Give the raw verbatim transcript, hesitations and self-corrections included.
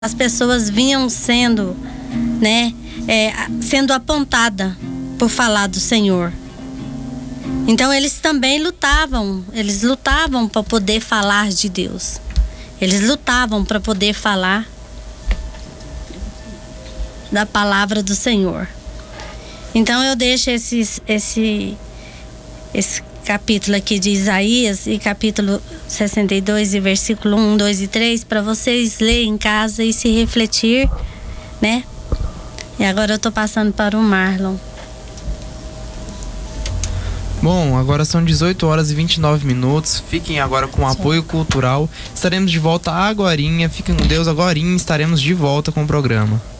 as pessoas vinham sendo, né, é, sendo apontada por falar do Senhor. Então eles também lutavam, eles lutavam para poder falar de Deus. Eles lutavam para poder falar da palavra do Senhor. Então eu deixo esses, esse, esse capítulo aqui de Isaías e capítulo sessenta e dois e versículo um, dois e três para vocês lerem em casa e se refletir, né? E agora eu tô passando para o Marlon. Bom, agora são dezoito horas e vinte e nove minutos. Fiquem agora com o apoio cultural. Estaremos de volta agorinha. Fiquem com Deus, agorinha estaremos de volta com o programa.